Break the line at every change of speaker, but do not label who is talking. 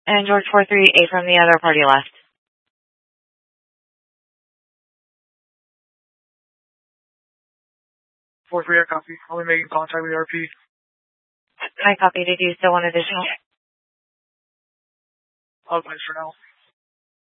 And George 438 from the other party left.
438 copy. Only making contact with RP.
I copy. Did you still want additional?
Otherwise for now.